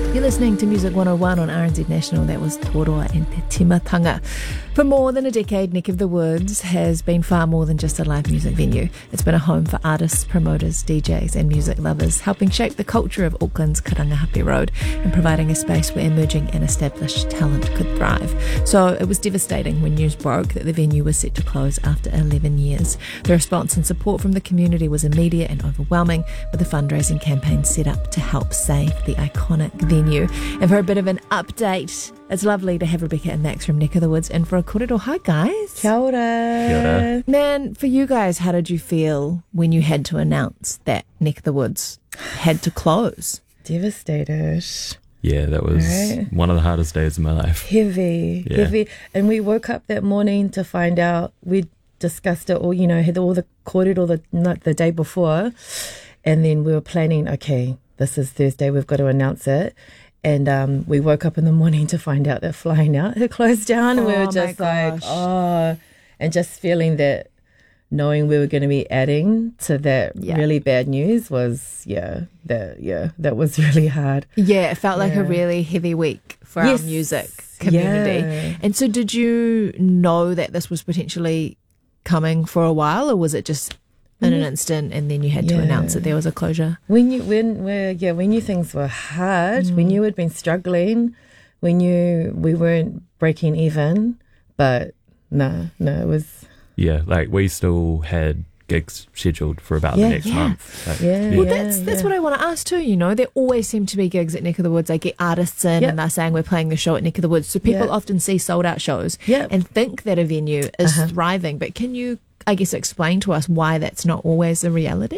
You're listening to Music 101 on RNZ National. That was Toroa and Te Timatanga. For more than a decade, Neck of the Woods has been far more than just a live music venue. It's been a home for artists, promoters, DJs and music lovers, helping shape the culture of Auckland's Karangahape Road and providing a space where emerging and established talent could thrive. So it was devastating when news broke that the venue was set to close after 11 years. The response and support from the community was immediate and overwhelming, with a fundraising campaign set up to help save the iconic venue. And for a bit of an update, it's lovely to have Rebecca and Max from Neck of the Woods in for a kōrero. Hi guys. Kia ora. Kia ora. Man, for you guys, how did you feel when you had to announce that Neck of the Woods had to close? Devastated. Yeah, that was one of the hardest days of my life. Heavy. And we woke up that morning to find out. We discussed it all, had all the kōrero the day before. And then we were planning, okay, this is Thursday, we've got to announce it. And we woke up in the morning to find out that Flying Out had closed down. And we were just like, and just feeling that, knowing we were going to be adding to that really bad news was, that was really hard. Yeah, it felt like a really heavy week for our music community. Yeah. And so did you know that this was potentially coming for a while, or was it just in an instant and then you had to announce that there was a closure? We knew things were hard. We knew we'd been struggling. We knew we weren't breaking even, but no, it was... Yeah, like we still had gigs scheduled for about the next month. Like, Well, that's what I want to ask too, There always seem to be gigs at Neck of the Woods. I get artists in and they're saying we're playing the show at Neck of the Woods. So people often see sold out shows and think that a venue is thriving. But can you, I guess, explain to us why that's not always the reality?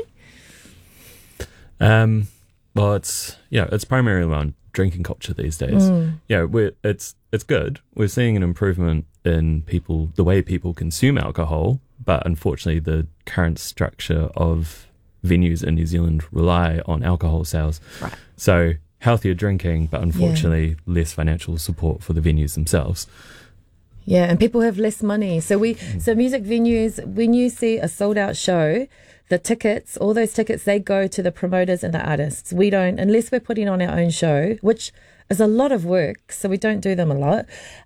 Well, it's primarily around drinking culture these days. It's good. We're seeing an improvement in the way people consume alcohol, but unfortunately the current structure of venues in New Zealand rely on alcohol sales. Right. So healthier drinking, but unfortunately less financial support for the venues themselves. Yeah, and people have less money. So music venues, when you see a sold out show, the tickets, all those tickets, they go to the promoters and the artists. We don't, unless we're putting on our own show, which is a lot of work, so we don't do them a lot.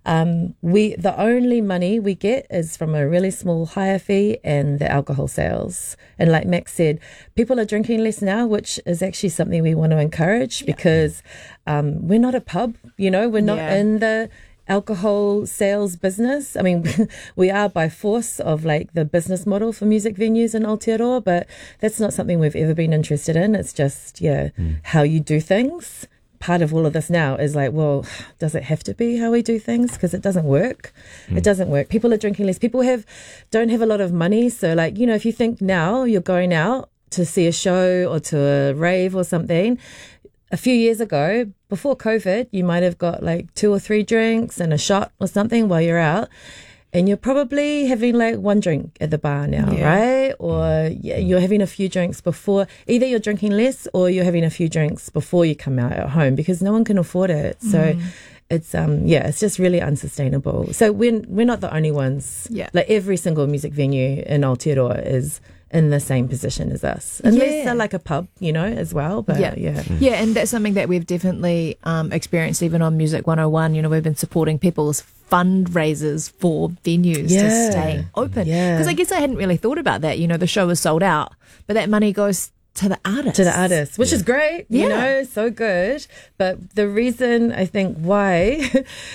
The only money we get is from a really small hire fee and the alcohol sales. And like Max said, people are drinking less now, which is actually something we want to encourage because we're not a pub, we're not in the alcohol sales business. I mean, we are by force of like the business model for music venues in Aotearoa, but that's not something we've ever been interested in. It's just, how you do things. Part of all of this now is like, well, does it have to be how we do things? Because it doesn't work. It doesn't work. People are drinking less. People don't have a lot of money. So like, if you think now you're going out to see a show or to a rave or something, a few years ago, before COVID, you might have got like 2 or 3 drinks and a shot or something while you're out. And you're probably having like 1 drink at the bar now, right? Or you're having a few drinks before. Either you're drinking less or you're having a few drinks before you come out at home because no one can afford it. So it's it's just really unsustainable. So we're not the only ones. Yeah. Like every single music venue in Aotearoa is in the same position as us, unless they're like a pub, as well. But and that's something that we've definitely experienced even on Music 101. We've been supporting people's fundraisers for venues to stay open. Because I guess I hadn't really thought about that. The show was sold out, but that money goes to the artists. Which is great, so good. But the reason I think why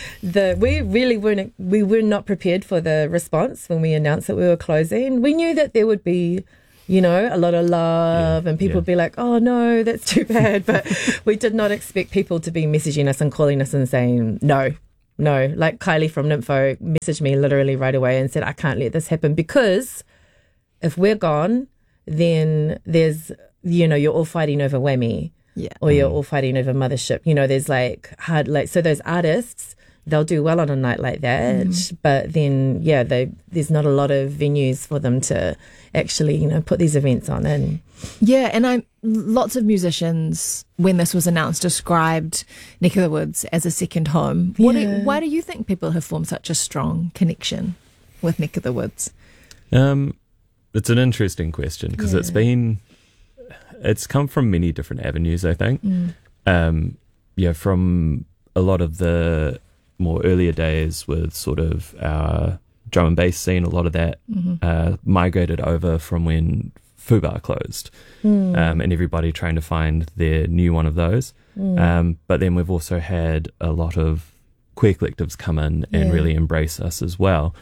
we were not prepared for the response when we announced that we were closing. We knew that there would be a lot of love and people would be like, oh no, that's too bad. But we did not expect people to be messaging us and calling us and saying no. Like Kylie from Nympho messaged me literally right away and said, I can't let this happen because if we're gone, then there's, you're all fighting over Whammy or you're all fighting over Mothership. There's like hard, like, so those artists, they'll do well on a night like that, but then, there's not a lot of venues for them to actually, put these events on. And lots of musicians, when this was announced, described Neck of the Woods as a second home. Why do you think people have formed such a strong connection with Neck of the Woods? It's an interesting question because it's come from many different avenues, I think. from a lot of the more earlier days with sort of our drum and bass scene, a lot of that migrated over from when Fubar closed, and everybody trying to find their new one of those. But then we've also had a lot of queer collectives come in and really embrace us as well.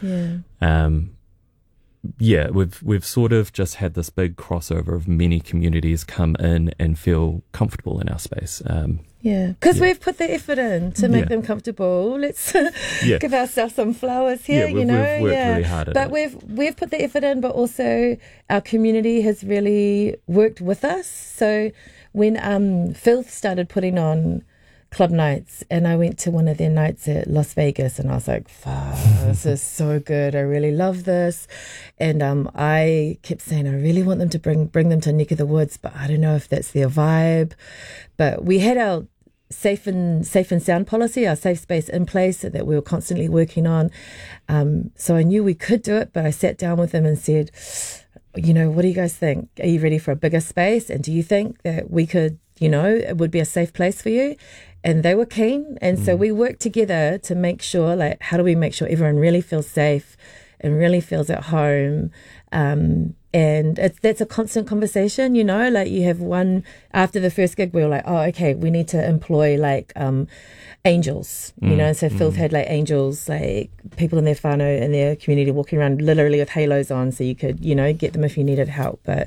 We've sort of just had this big crossover of many communities come in and feel comfortable in our space. Because we've put the effort in to make them comfortable. Let's give ourselves some flowers here, we've worked really hard at but it. we've put the effort in, but also our community has really worked with us. So when Filth started putting on club nights, and I went to one of their nights at Las Vegas, and I was like, fuck, this is so good. I really love this. And I kept saying, I really want them to bring them to Neck of the Woods, but I don't know if that's their vibe. But we had our safe and sound policy, our safe space in place that we were constantly working on. So I knew we could do it, but I sat down with them and said, what do you guys think? Are you ready for a bigger space? And do you think that we could, it would be a safe place for you? And they were keen. And so we worked together to make sure, how do we make sure everyone really feels safe and really feels at home? And that's a constant conversation, you have one, after the first gig, we were like, oh, okay, we need to employ angels, so Filth had angels, people in their whānau, in their community walking around literally with halos on so you could, get them if you needed help. But,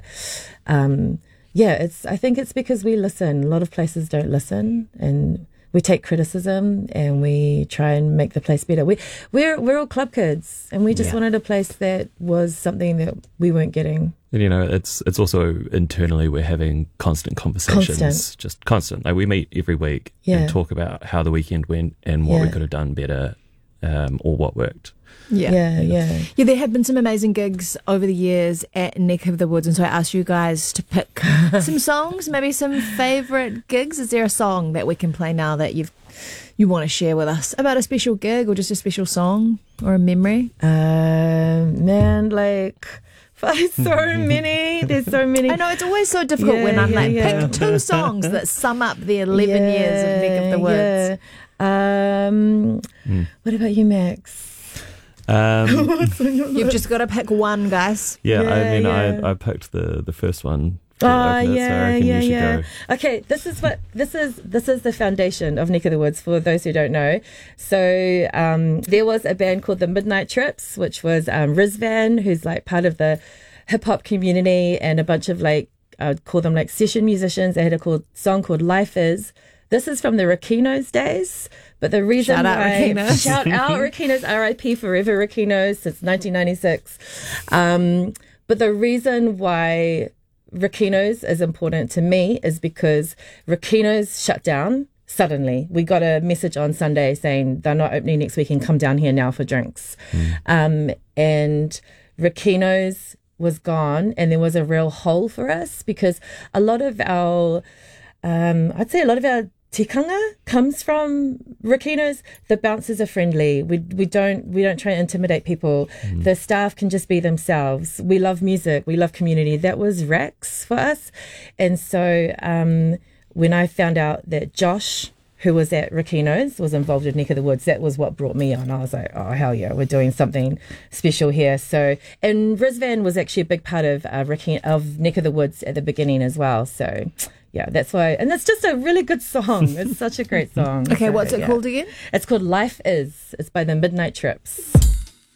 I think it's because we listen. A lot of places don't listen, and we take criticism and we try and make the place better. We're all club kids, and we just wanted a place that was something that we weren't getting. And it's also internally we're having constant conversations, just constant. We meet every week and talk about how the weekend went and what we could have done better, or what worked. Yeah, there have been some amazing gigs over the years at Neck of the Woods, and so I asked you guys to pick some songs, maybe some favourite gigs. Is there a song that we can play now that you want to share with us about a special gig or just a special song or a memory? There's so many. I know it's always so difficult when I'm pick two songs that sum up the 11 years of Neck of the Woods. What about you, Max? You've just got to pick one, guys. I picked the first one. So I reckon you should go. Okay, this is the foundation of Neck of the Woods for those who don't know. So there was a band called the Midnight Trips, which was Rizvan, who's part of the hip hop community, and a bunch of I'd call them session musicians. They had a song called Life Is. This is from the Rakinos days, but the reason shout out Rakinos, R.I.P. forever Rakinos since 1996. But the reason why Rakinos is important to me is because Rakinos shut down suddenly. We got a message on Sunday saying they're not opening next week and come down here now for drinks. And Rakinos was gone, and there was a real hole for us because a lot of our tikanga comes from Rakinos. The bouncers are friendly. We don't try to intimidate people. The staff can just be themselves. We love music. We love community. That was Rex for us. And so when I found out that Josh, who was at Rakinos, was involved with Neck of the Woods, that was what brought me on. I was like, oh, hell yeah, we're doing something special here. So, and Rizvan was actually a big part of Neck of the Woods at the beginning as well. So yeah, that's why. And it's just a really good song. It's such a great song. Okay, what's it called again? It's called Life Is. It's by the Midnight Trips.